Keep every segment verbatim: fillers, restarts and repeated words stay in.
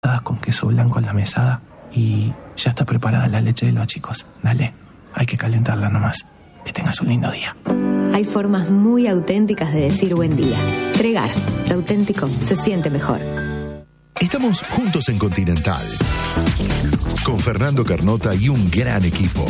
con queso blanco en la mesada y ya está preparada la leche de los chicos. Dale, hay que calentarla nomás. Que tengas un lindo día. Hay formas muy auténticas de decir buen día. Tregar, lo auténtico se siente mejor. Estamos juntos en Continental, con Fernando Carnota y un gran equipo.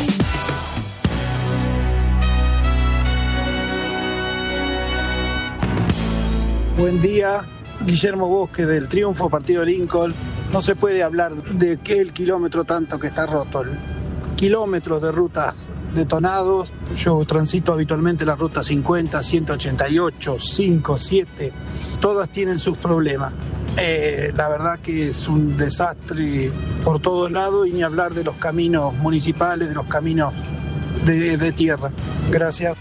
Buen día, Guillermo Bosque del Triunfo, Partido Lincoln. No se puede hablar de que el kilómetro tanto que está roto. Kilómetros de rutas detonados. Yo transito habitualmente la ruta cincuenta, ciento ochenta y ocho, cinco, siete. Todas tienen sus problemas. Eh, la verdad que es un desastre por todos lados y ni hablar de los caminos municipales, de los caminos de, de tierra. Gracias.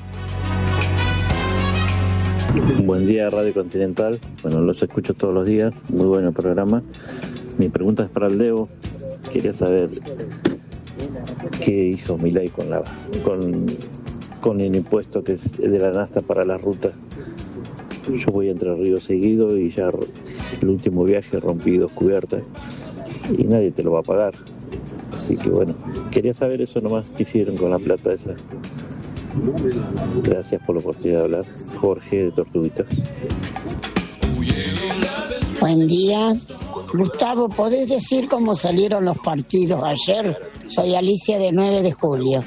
Buen día, Radio Continental. Bueno, los escucho todos los días. Muy bueno el programa. Mi pregunta es para el Debo. Quería saber qué hizo Milei con la con, con el impuesto que es de la nafta para las rutas. Yo voy a Entre Ríos seguido y ya el último viaje rompí dos cubiertas y nadie te lo va a pagar. Así que bueno, quería saber eso nomás, qué hicieron con la plata esa. Gracias por la oportunidad de hablar. Jorge de Tortuguitas. Buen día. Gustavo, ¿podés decir cómo salieron los partidos ayer? Soy Alicia de nueve de julio.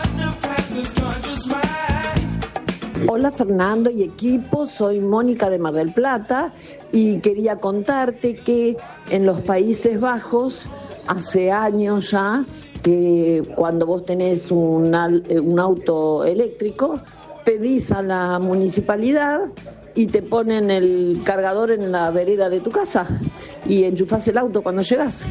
Hola Fernando y equipo, soy Mónica de Mar del Plata y quería contarte que en los Países Bajos hace años ya que cuando vos tenés un, un auto eléctrico pedís a la municipalidad y te ponen el cargador en la vereda de tu casa y enchufás el auto cuando llegás.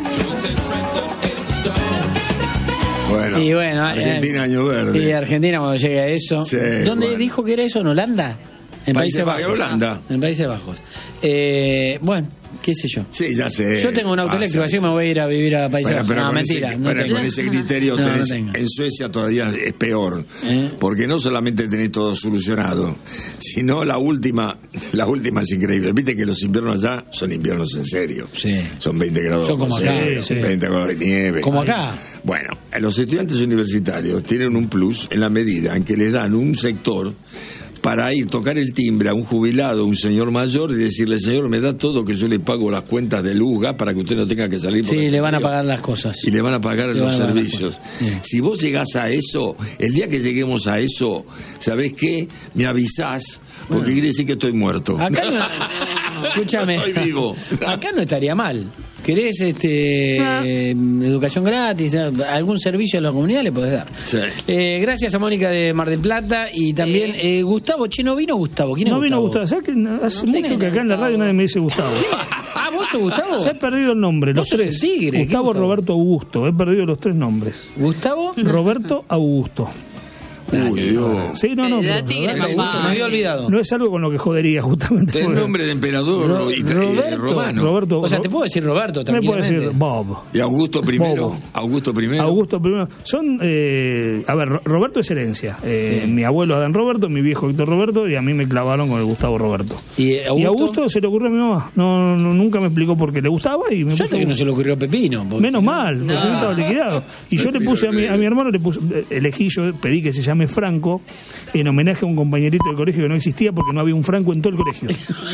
Bueno, y bueno, Argentina, eh, año verde. Y Argentina cuando llegue a eso. Sí, ¿Dónde bueno. dijo que era eso? ¿En Holanda? En Países, Países Bajos. Holanda. Ah, en Países Bajos. Eh, bueno, qué sé yo. Sí, ya sé. Yo tengo un auto eléctrico, así me voy a ir a vivir a Países bueno, Bajos. No, con mentira. Ese, no bueno, tengo. con ese criterio no, tenés, no en Suecia todavía es peor. ¿Eh? Porque no solamente tenés todo solucionado, sino la última, la última es increíble. Viste que los inviernos allá son inviernos en serio. Sí. Son veinte grados. Son como acá. Sí. veinte grados de nieve. Como acá. Bueno, los estudiantes universitarios tienen un plus en la medida en que les dan un sector para ir tocar el timbre a un jubilado, un señor mayor, y decirle, señor, me da todo que yo le pago las cuentas de luz, gas, para que usted no tenga que salir. Sí, le van a pagar las cosas. Y le van a pagar le los a pagar servicios. Si vos llegás a eso, el día que lleguemos a eso, ¿sabés qué? Me avisás, porque bueno, quiere decir que estoy muerto. Acá no, escúchame, no estoy vivo. Acá no estaría mal. ¿Querés este, ah. eh, educación gratis? ¿Algún servicio a la comunidad le podés dar? Sí. Eh, gracias a Mónica de Mar del Plata y también eh. Eh, Gustavo. Che, ¿no vino Gustavo? ¿Quién es no Gustavo? vino Gustavo. ¿Sabes que hace no mucho que acá en la radio nadie me dice Gustavo? Ah, ¿vos sos Gustavo? Se ha perdido el nombre, los tres. Tigre, Gustavo, Gustavo Roberto, Augusto. He perdido los tres nombres. ¿Gustavo? Roberto, Augusto. Uy, Dios. Sí, no, no. La tigre, me, me había olvidado. No es algo con lo que jodería, justamente. El nombre de emperador Ro- y, Roberto. y romano. Roberto. O sea, te puedo decir Roberto Me puede tranquilamente. decir Bob. Y Augusto primero. Bobo. Augusto primero. Augusto primero. Son, eh, a ver, Roberto es herencia. Eh, sí. Mi abuelo Adán Roberto, mi viejo Héctor Roberto, y a mí me clavaron con el Gustavo Roberto. ¿Y Augusto? Y Augusto se le ocurrió a mi mamá. No, no nunca me explicó por qué le gustaba y me Yo puso. que no se le ocurrió a Pepino. Menos mal, no. porque no estaba liquidado. Y yo le puse a mi, a mi hermano, le puse, elegí, yo pedí que se llame Franco, en homenaje a un compañerito del colegio que no existía porque no había un Franco en todo el colegio.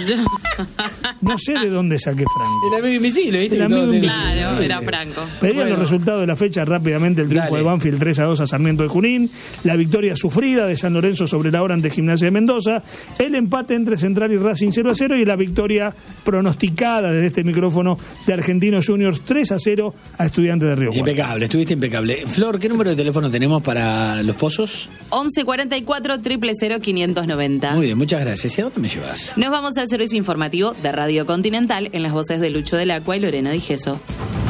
No sé de dónde saqué Franco. El amigo invisible, ¿viste? El amigo invisible. Claro, era Franco. Pedían Bueno. los resultados de la fecha rápidamente: el triunfo Dale. de Banfield tres a dos a Sarmiento de Junín, la victoria sufrida de San Lorenzo sobre la hora ante Gimnasia de Mendoza, el empate entre Central y Racing cero a cero y la victoria pronosticada desde este micrófono de Argentinos Juniors tres a cero a Estudiantes de Río Cuarto. Impecable, estuviste impecable. Flor, ¿qué número de teléfono tenemos para los pozos? once cuarenta y cuatro, cero cero cero, quinientos noventa. Muy bien, muchas gracias. ¿Y a dónde me llevas? Nos vamos al servicio informativo de Radio Continental en las voces de Lucho del Acua y Lorena Di Gesso.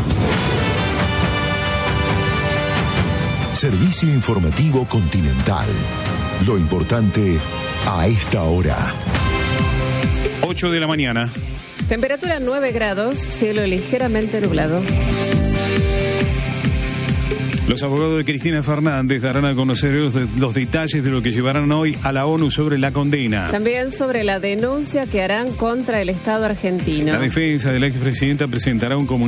Servicio informativo Continental. Lo importante a esta hora. ocho de la mañana. Temperatura nueve grados, cielo ligeramente nublado. Los abogados de Cristina Fernández darán a conocer los, de, los detalles de lo que llevarán hoy a la ONU sobre la condena. También sobre la denuncia que harán contra el Estado argentino. La defensa de la expresidenta presentará un comunicado